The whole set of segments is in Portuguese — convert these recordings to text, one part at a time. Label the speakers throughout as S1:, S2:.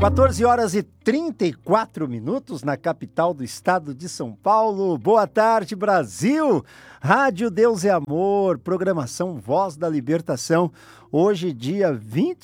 S1: 14 horas e 34 minutos na capital do estado de São Paulo. Boa tarde, Brasil! Rádio Deus é Amor, programação Voz da Libertação. Hoje, dia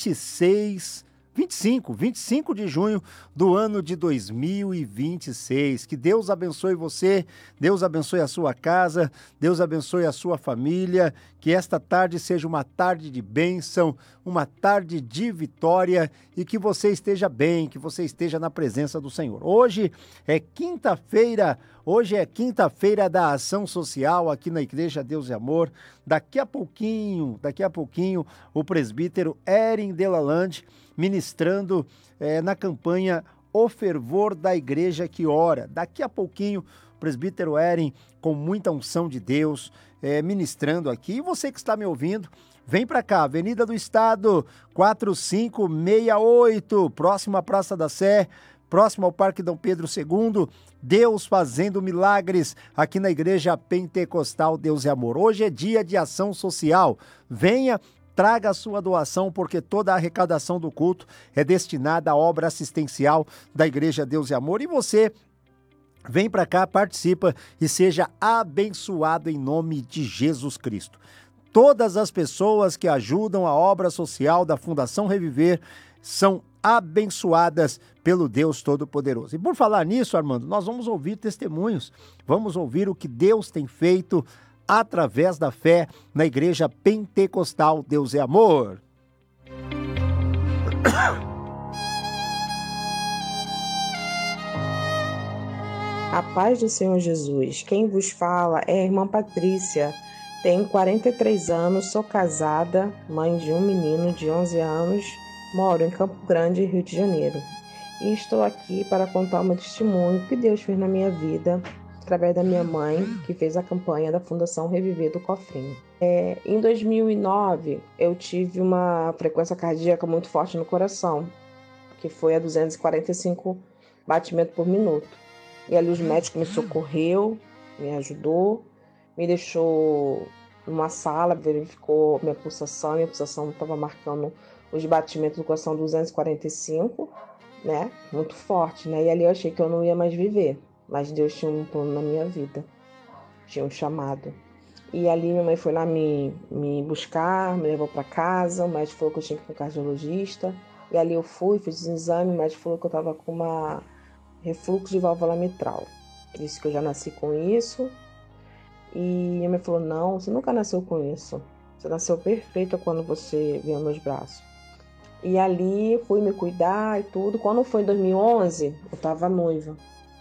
S1: 25 de junho do ano de 2026. Que Deus abençoe você, Deus abençoe a sua casa, Deus abençoe a sua família. Que esta tarde seja uma tarde de bênção, uma tarde de vitória e que você esteja bem, que você esteja na presença do Senhor. Hoje é quinta-feira da ação social aqui na Igreja Deus e Amor. Daqui a pouquinho, o presbítero Erin Delalande ministrando na campanha O Fervor da Igreja que Ora. Daqui a pouquinho, o presbítero Erin, com muita unção de Deus, ministrando aqui. E você que está me ouvindo, vem para cá, Avenida do Estado, 4568, próximo à Praça da Sé, próximo ao Parque Dom Pedro II, Deus fazendo milagres aqui na Igreja Pentecostal Deus é Amor. Hoje é dia de ação social. Venha, traga a sua doação, porque toda a arrecadação do culto é destinada à obra assistencial da Igreja Deus e Amor. E você vem para cá, participa e seja abençoado em nome de Jesus Cristo. Todas as pessoas que ajudam a obra social da Fundação Reviver são abençoadas pelo Deus Todo-Poderoso. E por falar nisso, Armando, nós vamos ouvir testemunhos, vamos ouvir o que Deus tem feito através da fé na Igreja Pentecostal Deus é Amor.
S2: A paz do Senhor Jesus. Quem vos fala é a irmã Patrícia. Tenho 43 anos, sou casada, mãe de um menino de 11 anos, moro em Campo Grande, Rio de Janeiro. E estou aqui para contar um testemunho que Deus fez na minha vida, através da minha mãe, que fez a campanha da Fundação Reviver do Cofrinho. Em 2009, eu tive uma frequência cardíaca muito forte no coração, que foi a 245 batimentos por minuto. E ali os médicos me socorreu, me ajudou, me deixou numa sala, verificou minha pulsação estava marcando os batimentos do coração 245, né? Muito forte, né? E ali eu achei que eu não ia mais viver, mas Deus tinha um plano na minha vida, tinha um chamado. E ali minha mãe foi lá me buscar, me levou para casa, o médico falou que eu tinha que ir para o cardiologista, e ali eu fui, fiz o exame, o médico falou que eu estava com uma refluxo de válvula mitral. Disse que eu já nasci com isso. E minha mãe falou, não, você nunca nasceu com isso. Você nasceu perfeita quando você veio nos meus braços. E ali fui me cuidar e tudo. Quando foi em 2011, eu estava noiva.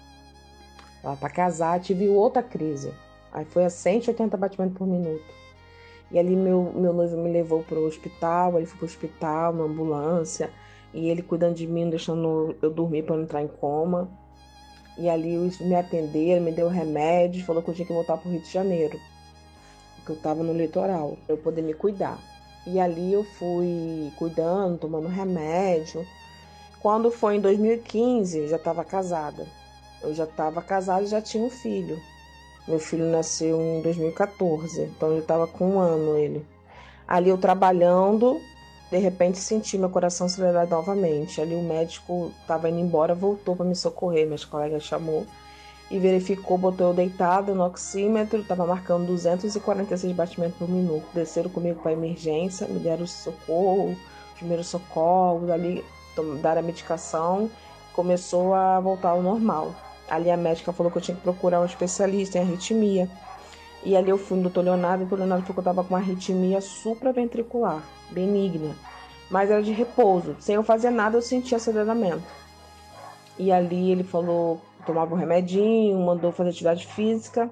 S2: Estava para casar, tive outra crise. Aí foi a 180 batimentos por minuto. E ali meu noivo me levou para o hospital, ele foi para o hospital, uma ambulância. E ele cuidando de mim, deixando eu dormir para não entrar em coma. E ali eles me atenderam, me deu remédio, falou que eu tinha que voltar para o Rio de Janeiro, porque eu estava no litoral, para eu poder me cuidar. E ali eu fui cuidando, tomando remédio. Quando foi em 2015, eu já estava casada. Eu já estava casada e já tinha um filho. Meu filho nasceu em 2014, então eu estava com 1 ano ele. Ali eu trabalhando, de repente senti meu coração acelerar novamente. Ali o médico estava indo embora, voltou para me socorrer. Meus colegas chamou e verificou, botou eu deitada no oxímetro, estava marcando 246 batimentos por minuto. Desceram comigo para emergência, me deram socorro, primeiros socorros, ali deram a medicação, começou a voltar ao normal. Ali a médica falou que eu tinha que procurar um especialista em arritmia. E ali eu fui no doutor Leonardo, e o doutor Leonardo falou que eu estava com uma arritmia supraventricular, benigna, mas era de repouso. Sem eu fazer nada, eu sentia aceleramento. E ali ele falou, tomava um remedinho, mandou fazer atividade física.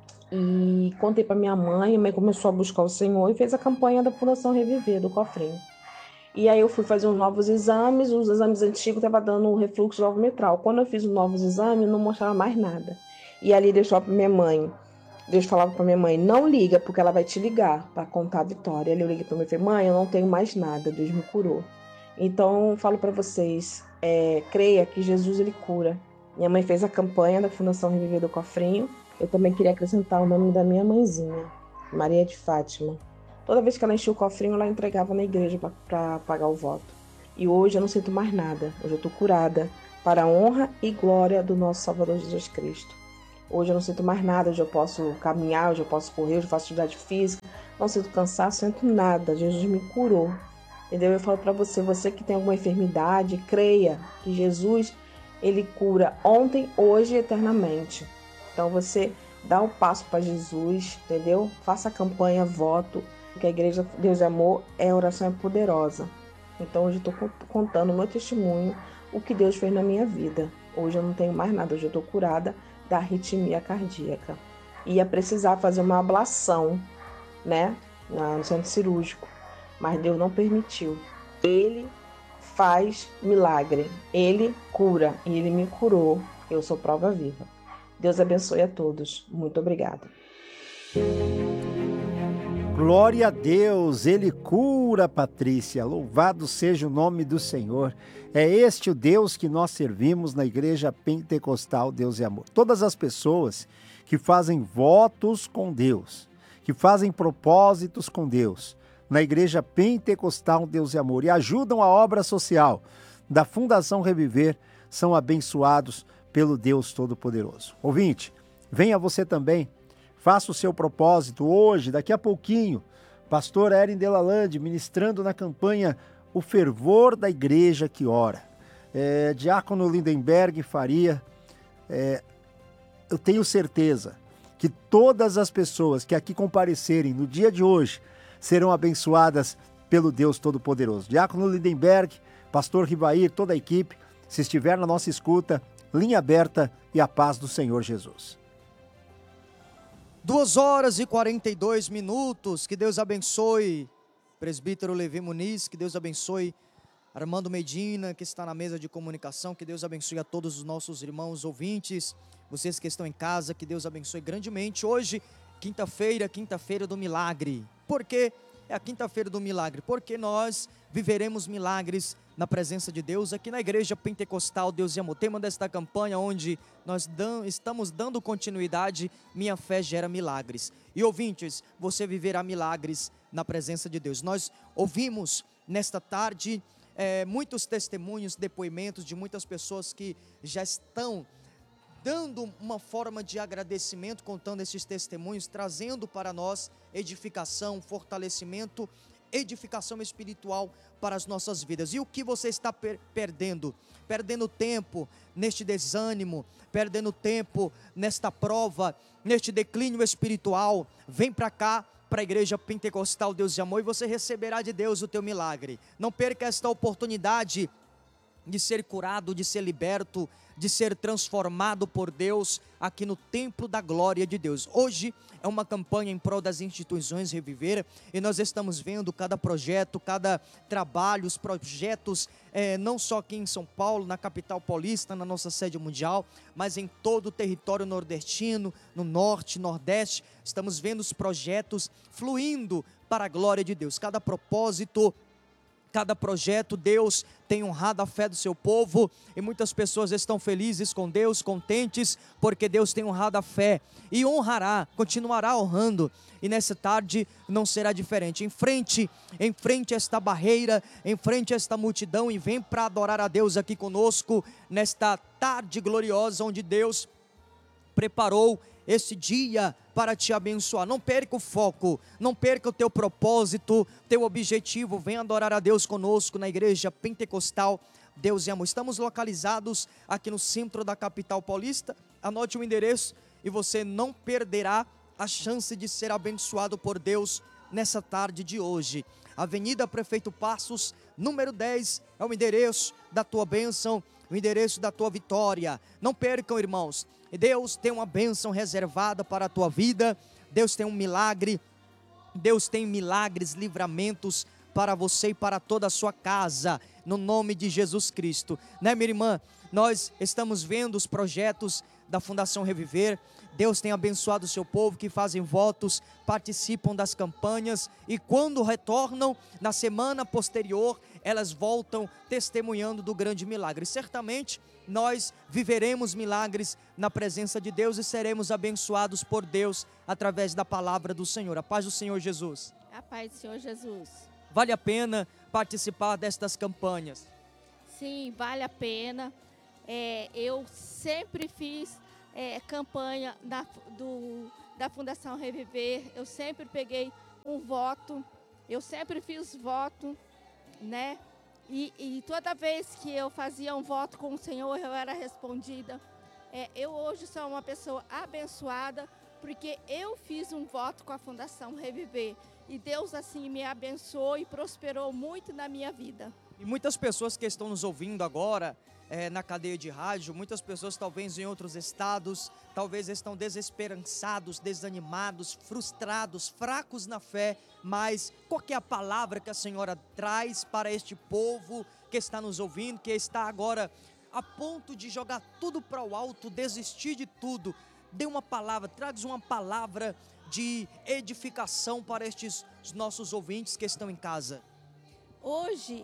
S2: E contei para minha mãe começou a buscar o Senhor e fez a campanha da Fundação Reviver, do Cofrinho. E aí eu fui fazer uns novos exames, os exames antigos estavam dando um refluxo de válvula mitral. Quando eu fiz os novos exames, não mostrava mais nada. E ali deixou para minha mãe. Deus falava para minha mãe, não liga, porque ela vai te ligar para contar a vitória. Ali eu liguei para minha mãe e falei, mãe, eu não tenho mais nada, Deus me curou. Então, eu falo para vocês, creia que Jesus, ele cura. Minha mãe fez a campanha da Fundação Reviver do Cofrinho. Eu também queria acrescentar o nome da minha mãezinha, Maria de Fátima. Toda vez que ela enchia o cofrinho, ela entregava na igreja para pagar o voto. E hoje eu não sinto mais nada. Hoje eu estou curada para a honra e glória do nosso Salvador Jesus Cristo. Hoje eu não sinto mais nada. Hoje eu posso caminhar, hoje eu posso correr, hoje eu faço atividade física. Não sinto cansaço, não sinto nada. Jesus me curou. Entendeu? Eu falo para você, você que tem alguma enfermidade, creia que Jesus, ele cura ontem, hoje e eternamente. Então você dá o passo para Jesus, entendeu? Faça a campanha, voto, porque a Igreja Deus é Amor, a oração é poderosa. Então hoje eu estou contando o meu testemunho, o que Deus fez na minha vida. Hoje eu não tenho mais nada, hoje eu estou curada da arritmia cardíaca. Ia precisar fazer uma ablação, né, no centro cirúrgico, mas Deus não permitiu. Ele faz milagre, Ele cura e Ele me curou. Eu sou prova viva. Deus abençoe a todos. Muito obrigada.
S1: Glória a Deus, Ele cura, Patrícia. Louvado seja o nome do Senhor. É este o Deus que nós servimos na Igreja Pentecostal Deus e Amor. Todas as pessoas que fazem votos com Deus, que fazem propósitos com Deus, na Igreja Pentecostal Deus e Amor, e ajudam a obra social da Fundação Reviver, são abençoados pelo Deus Todo-Poderoso. Ouvinte, venha você também, faça o seu propósito hoje, daqui a pouquinho, pastor Erin Delalande ministrando na campanha O Fervor da Igreja que Ora. Diácono Lindenberg Faria, eu tenho certeza que todas as pessoas que aqui comparecerem no dia de hoje serão abençoadas pelo Deus Todo-Poderoso. Diácono Lindenberg, pastor Rivair, toda a equipe, se estiver na nossa escuta, linha aberta e a paz do Senhor Jesus.
S3: 2h42, que Deus abençoe presbítero Levi Muniz, que Deus abençoe Armando Medina, que está na mesa de comunicação, que Deus abençoe a todos os nossos irmãos ouvintes, vocês que estão em casa, que Deus abençoe grandemente. Hoje, quinta-feira do milagre. Por que é a quinta-feira do milagre? Porque nós viveremos milagres na presença de Deus aqui na Igreja Pentecostal Deus e Amor. Tema desta campanha onde nós estamos dando continuidade, Minha Fé Gera Milagres. E ouvintes, você viverá milagres na presença de Deus. Nós ouvimos nesta tarde muitos testemunhos, depoimentos de muitas pessoas que já estão dando uma forma de agradecimento, contando esses testemunhos, trazendo para nós edificação, fortalecimento, edificação espiritual para as nossas vidas. E o que você está perdendo? Perdendo tempo neste desânimo, perdendo tempo nesta prova, neste declínio espiritual. Vem para cá, para a Igreja Pentecostal Deus e Amor, e você receberá de Deus o teu milagre. Não perca esta oportunidade de ser curado, de ser liberto, de ser transformado por Deus aqui no templo da glória de Deus. Hoje é uma campanha em prol das instituições Reviver, e nós estamos vendo cada projeto, cada trabalho, os projetos, não só aqui em São Paulo, na capital paulista, na nossa sede mundial, mas em todo o território nordestino, no norte, nordeste. Estamos vendo os projetos fluindo para a glória de Deus. Cada propósito, cada projeto, Deus tem honrado a fé do seu povo, e muitas pessoas estão felizes com Deus, contentes, porque Deus tem honrado a fé, e honrará, continuará honrando, e nessa tarde não será diferente. Enfrente esta barreira, enfrente esta multidão, e vem para adorar a Deus aqui conosco, nesta tarde gloriosa, onde Deus preparou esse dia para te abençoar. Não perca o foco, não perca o teu propósito, teu objetivo. Venha adorar a Deus conosco na Igreja Pentecostal Deus e Amor. Estamos localizados aqui no centro da capital paulista. Anote o endereço e você não perderá a chance de ser abençoado por Deus nessa tarde de hoje. Avenida Prefeito Passos, número 10, é o endereço da tua bênção, o endereço da tua vitória. Não percam, irmãos. Deus tem uma bênção reservada para a tua vida. Deus tem um milagre. Deus tem milagres, livramentos para você e para toda a sua casa, no nome de Jesus Cristo. Né, minha irmã? Nós estamos vendo os projetos da Fundação Reviver. Deus tem abençoado o seu povo que fazem votos, participam das campanhas, e quando retornam, na semana posterior, elas voltam testemunhando do grande milagre. Certamente nós viveremos milagres na presença de Deus e seremos abençoados por Deus através da palavra do Senhor. A paz do Senhor Jesus.
S4: A paz do Senhor Jesus.
S3: vale a pena participar destas campanhas?
S4: Sim, vale a pena. Eu sempre fiz campanha da Fundação Reviver. Eu sempre peguei um voto. Eu sempre fiz voto, né? E toda vez que eu fazia um voto com o Senhor, eu era respondida. Eu hoje sou uma pessoa abençoada, porque eu fiz um voto com a Fundação Reviver. E Deus assim me abençoou e prosperou muito na minha vida.
S3: E muitas pessoas que estão nos ouvindo agora, na cadeia de rádio, muitas pessoas talvez em outros estados, talvez estão desesperançados, desanimados, frustrados, fracos na fé, mas qual que é a palavra que a senhora traz para este povo que está nos ouvindo, que está agora a ponto de jogar tudo para o alto, desistir de tudo? Dê uma palavra, traz uma palavra de edificação para estes nossos ouvintes que estão em casa.
S4: Hoje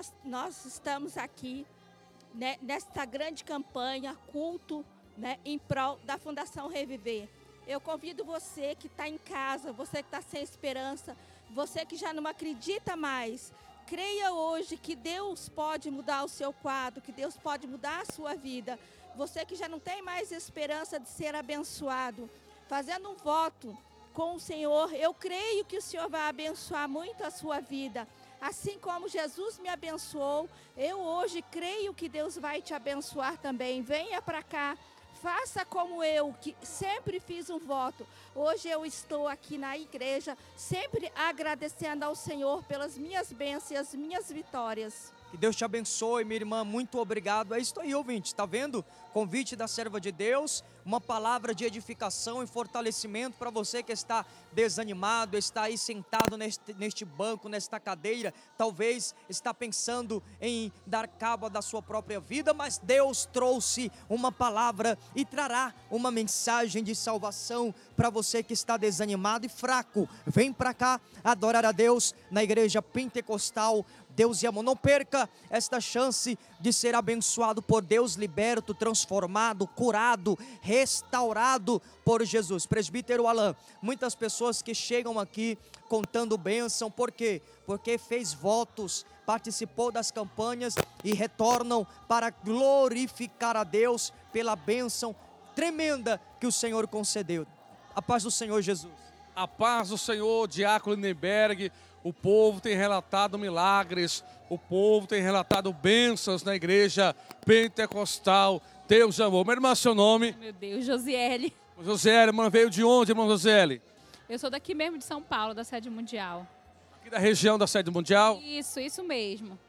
S4: nós estamos aqui, né, nesta grande campanha, culto, né, em prol da Fundação Reviver. Eu convido você que está em casa, você que está sem esperança, você que já não acredita mais, creia hoje que Deus pode mudar o seu quadro, que Deus pode mudar a sua vida. Você que já não tem mais esperança de ser abençoado, fazendo um voto com o Senhor, eu creio que o Senhor vai abençoar muito a sua vida. Assim como Jesus me abençoou, eu hoje creio que Deus vai te abençoar também. Venha para cá, faça como eu, que sempre fiz um voto. Hoje eu estou aqui na igreja, sempre agradecendo ao Senhor pelas minhas bênçãos e as minhas vitórias.
S3: Que Deus te abençoe, minha irmã, muito obrigado. É isso aí, ouvinte, está vendo? Convite da serva de Deus, uma palavra de edificação e fortalecimento para você que está desanimado, está aí sentado neste banco, nesta cadeira, talvez está pensando em dar cabo da sua própria vida, mas Deus trouxe uma palavra e trará uma mensagem de salvação para você que está desanimado e fraco. Vem para cá adorar a Deus na igreja pentecostal Deus e Amor. Não perca esta chance de ser abençoado por Deus, liberto, transformado, curado, restaurado por Jesus. Presbítero Alain, muitas pessoas que chegam aqui contando bênção, por quê? Porque fez votos, participou das campanhas e retornam para glorificar a Deus pela bênção tremenda que o Senhor concedeu. A paz do Senhor Jesus.
S5: A paz do Senhor, Diácono Lindenberg. O povo tem relatado milagres, o povo tem relatado bênçãos na igreja pentecostal. Deus amou. Minha irmã, seu nome?
S6: Meu Deus, Josiele.
S5: Josiele, irmã, veio de onde, irmã Josiele?
S6: Eu sou daqui mesmo de São Paulo, da Sede Mundial.
S5: Aqui da região da Sede Mundial?
S6: Isso mesmo.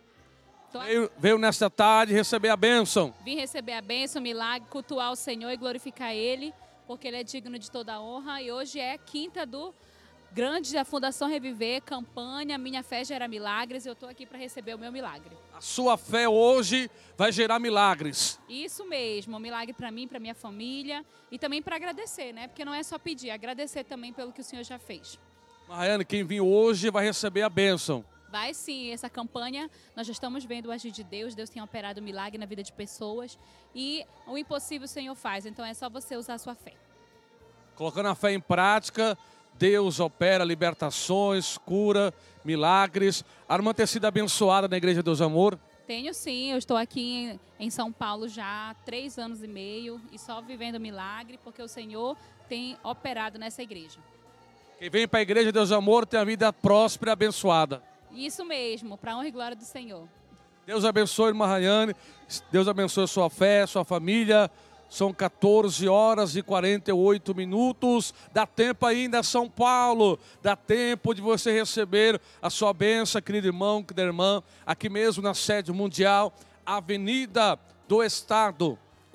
S5: Veio nesta tarde receber a bênção.
S6: Vim receber a bênção, o milagre, cultuar o Senhor e glorificar Ele, porque Ele é digno de toda a honra. E hoje é quinta do grande da Fundação Reviver, campanha Minha Fé Gera Milagres. Eu estou aqui para receber o meu milagre.
S5: A sua fé hoje vai gerar milagres.
S6: Isso mesmo, um milagre para mim, para minha família e também para agradecer, né? Porque não é só pedir, agradecer também pelo que o Senhor já fez.
S5: Mariana, quem vir hoje vai receber a bênção.
S6: Vai sim, essa campanha, nós já estamos vendo o agir de Deus, Deus tem operado milagre na vida de pessoas e o impossível o Senhor faz, então é só você usar a sua fé.
S5: Colocando a fé em prática, Deus opera libertações, cura, milagres. A irmã tem sido abençoada na Igreja Deus Amor?
S6: Tenho sim, eu estou aqui em São Paulo já há 3 anos e meio e só vivendo milagre porque o Senhor tem operado nessa igreja.
S5: Quem vem para a Igreja Deus Amor tem a vida próspera e abençoada.
S6: Isso mesmo, para a honra e glória do Senhor.
S5: Deus abençoe, irmã Rayane. Deus abençoe a sua fé, a sua família. São 14 horas e 48 minutos. Dá tempo ainda, São Paulo. Dá tempo de você receber a sua bênção, querido irmão, querida irmã. Aqui mesmo na Sede Mundial, Avenida do Estado,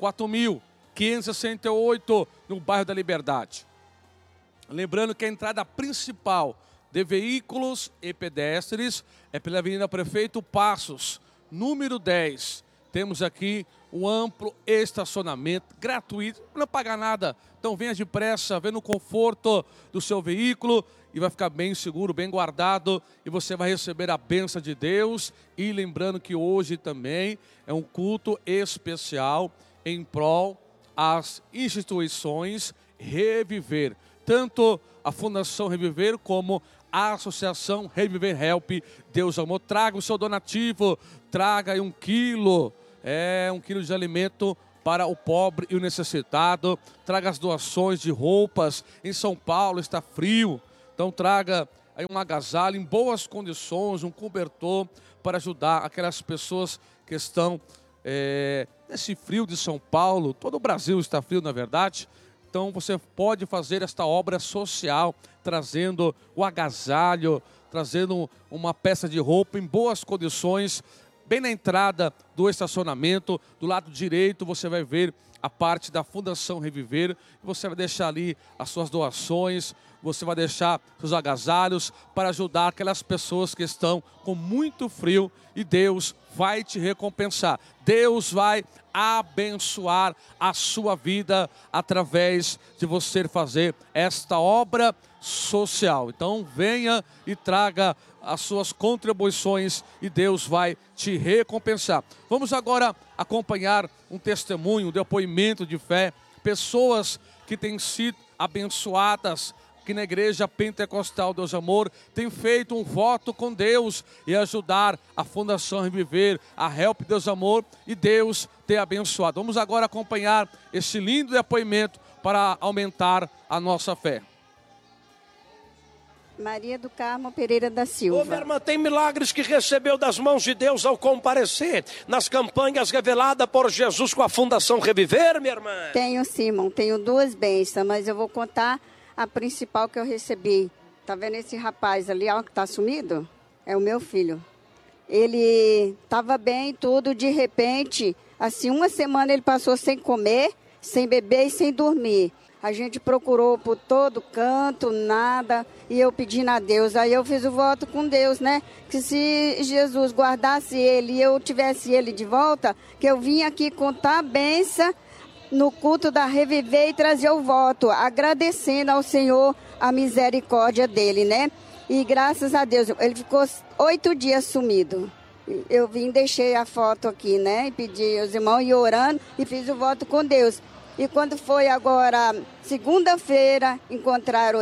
S5: 4.568, no bairro da Liberdade. Lembrando que a entrada principal de veículos e pedestres é pela Avenida Prefeito Passos, número 10. Temos aqui um amplo estacionamento gratuito, não paga nada. Então venha depressa, venha no conforto do seu veículo e vai ficar bem seguro, bem guardado e você vai receber a bênção de Deus. E lembrando que hoje também é um culto especial em prol às instituições Reviver. Tanto a Fundação Reviver como Associação Reviver Help, Deus Amor. Traga o seu donativo, traga aí 1 quilo, 1 quilo de alimento para o pobre e o necessitado. Traga as doações de roupas. Em São Paulo está frio, então traga aí um agasalho em boas condições, um cobertor para ajudar aquelas pessoas que estão nesse frio de São Paulo. Todo o Brasil está frio, na verdade. Então você pode fazer esta obra social, trazendo o agasalho, trazendo uma peça de roupa em boas condições, bem na entrada do estacionamento. Do lado direito você vai ver a parte da Fundação Reviver. Você vai deixar ali as suas doações, você vai deixar seus agasalhos para ajudar aquelas pessoas que estão com muito frio, e Deus vai te recompensar. Deus vai abençoar a sua vida através de você fazer esta obra social. Então venha e traga as suas contribuições e Deus vai te recompensar. Vamos agora acompanhar um testemunho, um depoimento de fé. Pessoas que têm sido abençoadas, que na Igreja Pentecostal Deus Amor tem feito um voto com Deus e ajudar a Fundação Reviver, a Help Deus Amor, e Deus ter abençoado. Vamos agora acompanhar esse lindo depoimento para aumentar a nossa fé.
S7: Maria do Carmo Pereira da Silva.
S8: Ô, minha irmã, tem milagres que recebeu das mãos de Deus ao comparecer nas campanhas reveladas por Jesus com a Fundação Reviver, minha irmã?
S7: Tenho, Simão, tenho 2 bênçãos, mas eu vou contar a principal que eu recebi. Tá vendo esse rapaz ali, ó, que tá sumido? É o meu filho. Ele estava bem, tudo, de repente, assim, 1 semana ele passou sem comer, sem beber e sem dormir. A gente procurou por todo canto, nada, e eu pedindo a Deus. Aí eu fiz o voto com Deus, né? Que se Jesus guardasse ele e eu tivesse ele de volta, que eu vinha aqui contar a bênção no culto da Reviver e trazer o voto, agradecendo ao Senhor a misericórdia dele, né? E graças a Deus, ele ficou 8 dias sumido. Eu vim, deixei a foto aqui, né? E pedi aos irmãos e orando e fiz o voto com Deus. E quando foi agora, segunda-feira, encontraram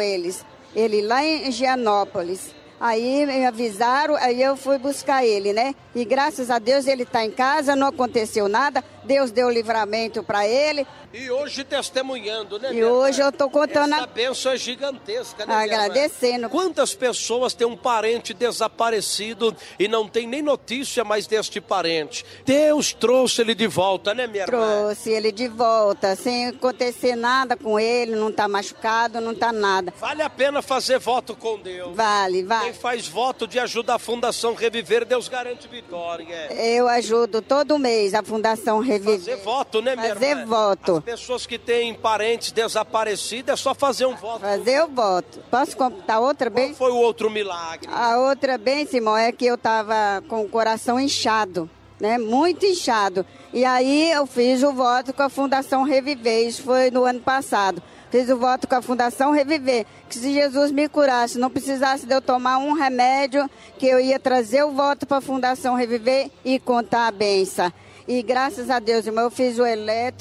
S7: ele lá em Gianópolis. Aí me avisaram, aí eu fui buscar ele, né? E graças a Deus ele está em casa, não aconteceu nada. Deus deu livramento para ele.
S8: E hoje testemunhando, né?
S7: E hoje eu estou contando.
S8: Essa bênção é gigantesca, né?
S7: Agradecendo.
S8: Quantas pessoas têm um parente desaparecido e não tem nem notícia mais deste parente? Deus trouxe ele de volta, né, minha irmã?
S7: Trouxe ele de volta, sem acontecer nada com ele, não está machucado, não está nada.
S8: Vale a pena fazer voto com Deus.
S7: Vale.
S8: Quem faz voto de ajuda a Fundação Reviver, Deus garante vitória.
S7: Eu ajudo todo mês a Fundação Reviver.
S8: Fazer voto, né, minha irmã?
S7: Fazer voto.
S8: As pessoas que têm parentes desaparecidos, é só fazer um voto.
S7: Fazer o voto. Posso contar outra bem?
S8: Qual foi o outro milagre?
S7: A outra bem, Simão, é que eu estava com o coração inchado, né? Muito inchado. E aí eu fiz o voto com a Fundação Reviver. Isso foi no ano passado. Fiz o voto com a Fundação Reviver, que se Jesus me curasse, não precisasse de eu tomar um remédio, que eu ia trazer o voto para a Fundação Reviver e contar a benção. E graças a Deus, irmão, eu fiz o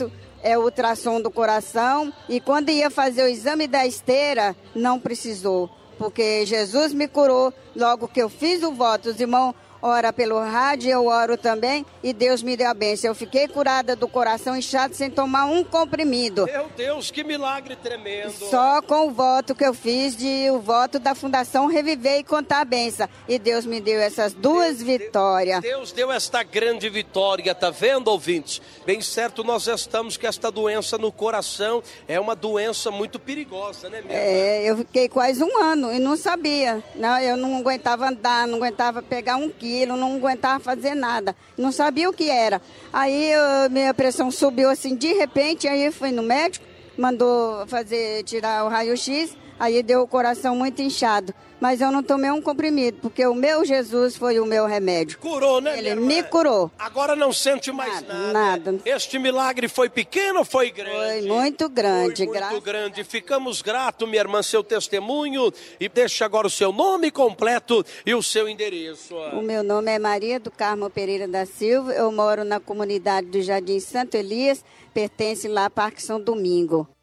S7: ultrassom do coração, e quando ia fazer o exame da esteira, não precisou, porque Jesus me curou logo que eu fiz o voto. Os irmãos ora pelo rádio, eu oro também, e Deus me deu a bênção. Eu fiquei curada do coração inchado sem tomar um comprimido.
S8: Meu Deus, que milagre tremendo.
S7: Só com o voto que eu fiz, o voto da Fundação Reviver e contar a bênção. E Deus me deu essas 2 vitórias.
S8: Deus deu esta grande vitória, tá vendo, ouvintes? Bem certo, nós estamos que esta doença no coração é uma doença muito perigosa, né, minha irmã?
S7: Eu fiquei quase 1 ano e não sabia. Não, eu não aguentava andar, não aguentava pegar 1 quilo, não aguentava fazer nada. Não sabia o que era. Aí minha pressão subiu assim de repente, aí eu fui no médico, mandou tirar o raio-x, aí deu o coração muito inchado. Mas eu não tomei um comprimido, porque o meu Jesus foi o meu remédio.
S8: Curou, né,
S7: Ele me curou.
S8: Agora não sente mais
S7: nada.
S8: Este milagre foi pequeno ou foi grande?
S7: Foi muito grande.
S8: Foi muito grande. Ficamos gratos, minha irmã, seu testemunho. E deixa agora o seu nome completo e o seu endereço.
S7: O meu nome é Maria do Carmo Pereira da Silva. Eu moro na comunidade do Jardim Santo Elias. Pertence lá a Parque São Domingo.